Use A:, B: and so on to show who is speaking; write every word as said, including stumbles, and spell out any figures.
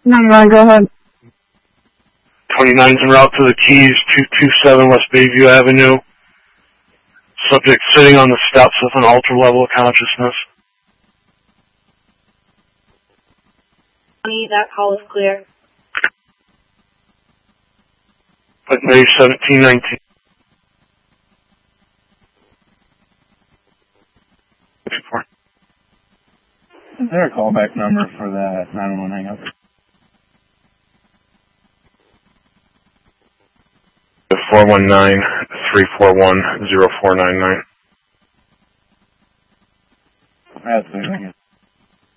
A: ninety-nine, go ahead.
B: twenty-nine is en route to the Keys, two two seven West Bayview Avenue. Subject sitting on the steps with an altered level of consciousness.
C: That call is clear.
B: May seventeen nineteen.
D: Is there a callback number for that nine one one hang up?
B: four one nine, three four one, zero four nine nine.
D: That's it.